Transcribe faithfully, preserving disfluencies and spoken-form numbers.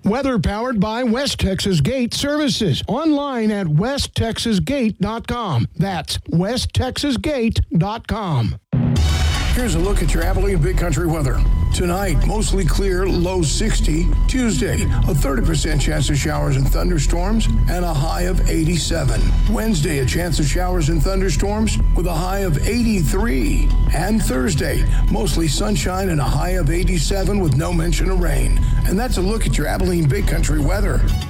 Weather powered by West Texas Gate Services. Online at west texas gate dot com. That's west texas gate dot com. Here's a look at your Abilene Big Country weather. Tonight, mostly clear, low sixty. Tuesday, a thirty percent chance of showers and thunderstorms and a high of eighty-seven. Wednesday, a chance of showers and thunderstorms with a high of eighty-three. And Thursday, mostly sunshine and a high of eighty-seven with no mention of rain. And that's a look at your Abilene Big Country weather.